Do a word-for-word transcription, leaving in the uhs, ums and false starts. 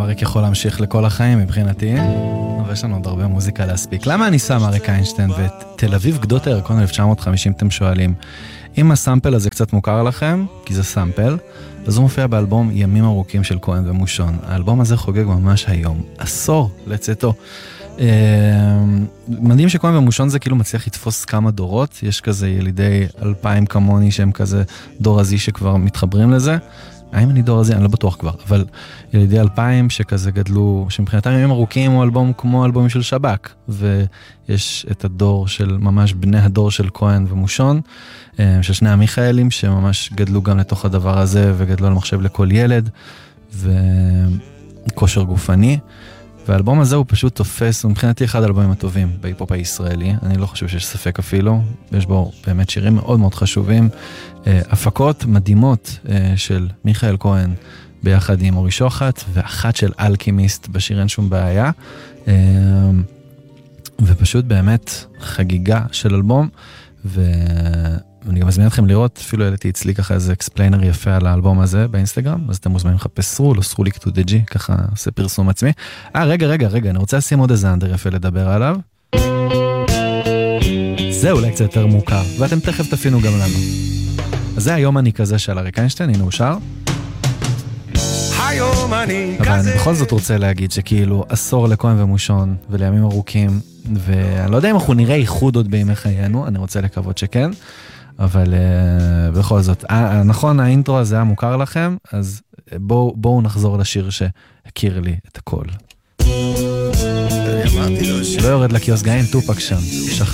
אריק יכול להמשיך לכל החיים מבחינתי, אבל יש לנו עוד הרבה מוזיקה להספיק. למה אני שם אריק איינשטיין ואת תל אביב גדות הירקון אלף תשע מאות וחמישים, אתם שואלים? אם הסמפל הזה קצת מוכר לכם, כי זה סמפל, אז הוא מופיע באלבום ימים ארוכים של כהן ומושון. האלבום הזה חוגג ממש היום, עשור לצאתו. מדהים שכהן ומושון זה כאילו מצליח לתפוס כמה דורות, יש כזה ילידי אלפיים כמוני שהם כזה דור הזי שכבר מתחברים לזה. האם אני דור הזה? אני לא בטוח כבר, אבל ילידי אלפיים שכזה גדלו, שמבחינתם ימים ארוכים הוא אלבום כמו אלבומים של שבק, ויש את הדור של ממש בני הדור של כהן ומושון, של שני המיכאלים שממש גדלו גם לתוך הדבר הזה, וגדלו על מחשב לכל ילד, וכושר גופני, והאלבום הזה הוא פשוט תופס, מבחינתי אחד האלבומים הטובים בהיפופ הישראלי, אני לא חושב שיש ספק אפילו, יש בו באמת שירים מאוד מאוד חשובים, הפקות מדהימות של מיכאל כהן ביחד עם אורי שוחט, ואחת של אלכימיסט בשיר אין שום בעיה, ופשוט באמת חגיגה של אלבום, ואני גם מזמין אתכם לראות, אפילו העליתי אצלי ככה איזה אקספליינר יפה על האלבום הזה באינסטגרם, אז אתם מוזמנים לחפש סרול או סרוליק טו די ג'י, ככה עושה פרסום עצמי. אה, רגע, רגע, רגע, אני רוצה לשים עוד איזה אנדר יפה לדבר עליו. זה אולי קצת יותר מוכר, ואתם תכף תפינו גם למה. אז זה היום אני כזה של אריק איינשטיין, הנה הוא שר. אבל אני בכל זאת רוצה להגיד שכאילו עשור לכהן ומושון ולימים ארוכים, ואני לא יודע אם אנחנו נראה איחוד עוד בימי חיינו, אני רוצה לקוות שכן, אבל uh, בכל זאת, uh, נכון, האינטרו הזה היה מוכר לכם, אז בואו בוא נחזור לשיר שהכיר לי את הכל. לא יורד לקיוסק, אין טופק שם.